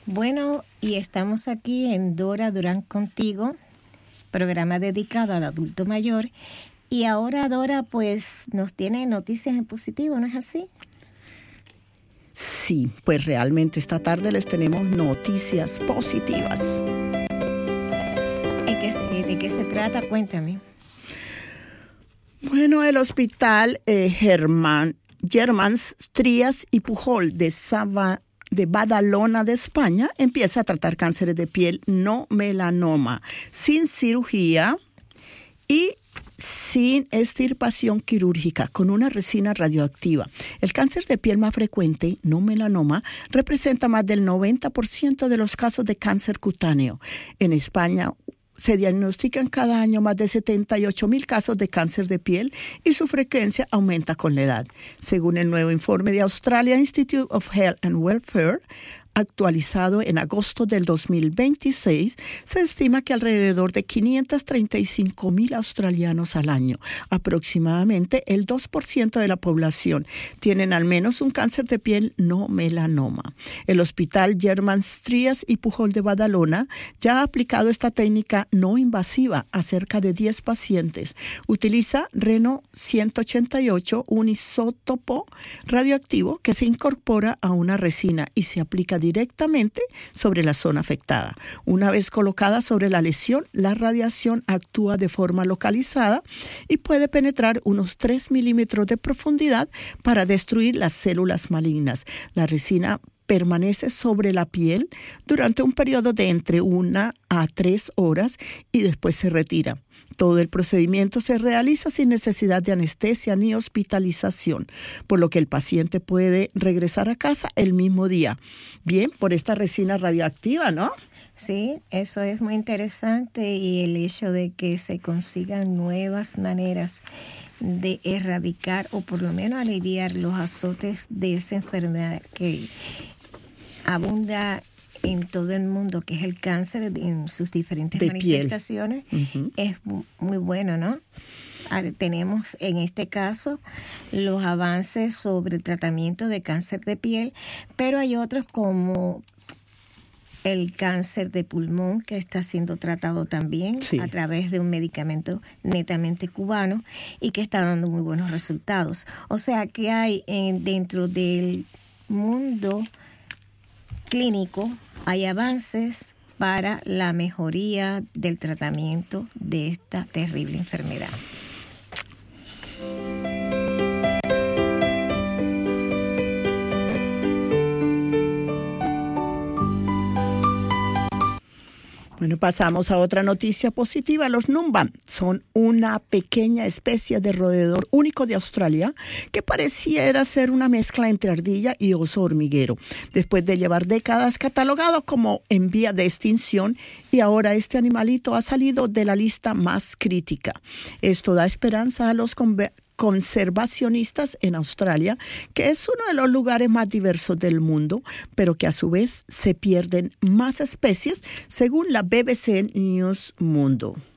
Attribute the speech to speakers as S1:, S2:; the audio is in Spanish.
S1: Bueno, y estamos aquí en Dora Durán Contigo, programa dedicado al adulto mayor. Y ahora Dora pues nos tiene noticias en positivo, ¿no es así?
S2: Sí, pues realmente esta tarde les tenemos noticias positivas.
S1: ¿De qué se trata? Cuéntame.
S2: Bueno, el hospital Germans Trías y Pujol de Badalona de España empieza a tratar cánceres de piel no melanoma sin cirugía y sin extirpación quirúrgica, con una resina radioactiva. El cáncer de piel más frecuente, no melanoma, representa más del 90% de los casos de cáncer cutáneo. En España se diagnostican cada año más de 78,000 casos de cáncer de piel y su frecuencia aumenta con la edad. Según el nuevo informe de Australia Institute of Health and Welfare, actualizado en agosto del 2026, se estima que alrededor de 535,000 australianos al año, aproximadamente el 2% de la población, tienen al menos un cáncer de piel no melanoma. El hospital Germans Trías y Pujol de Badalona ya ha aplicado esta técnica no invasiva a cerca de 10 pacientes. Utiliza Reno 188, un isótopo radioactivo que se incorpora a una resina y se aplica directamente sobre la zona afectada. Una vez colocada sobre la lesión, la radiación actúa de forma localizada y puede penetrar unos 3 milímetros de profundidad para destruir las células malignas. La resina permanece sobre la piel durante un periodo de entre 1 a 3 horas y después se retira. Todo el procedimiento se realiza sin necesidad de anestesia ni hospitalización, por lo que el paciente puede regresar a casa el mismo día. Bien, por esta resina radioactiva, ¿no?
S1: Sí, eso es muy interesante, y el hecho de que se consigan nuevas maneras de erradicar o por lo menos aliviar los azotes de esa enfermedad que abunda en todo el mundo, que es el cáncer en sus diferentes manifestaciones, es muy bueno, ¿no? Tenemos en este caso los avances sobre el tratamiento de cáncer de piel, pero hay otros como el cáncer de pulmón, que está siendo tratado también a través de un medicamento netamente cubano y que está dando muy buenos resultados. O sea que hay dentro del mundo clínico, hay avances para la mejoría del tratamiento de esta terrible enfermedad.
S2: Bueno, pasamos a otra noticia positiva. Los Numba son una pequeña especie de roedor único de Australia que pareciera ser una mezcla entre ardilla y oso hormiguero. Después de llevar décadas catalogado como en vía de extinción, y ahora este animalito ha salido de la lista más crítica. Esto da esperanza a los conservacionistas en Australia, que es uno de los lugares más diversos del mundo, pero que a su vez se pierden más especies, según la BBC News Mundo.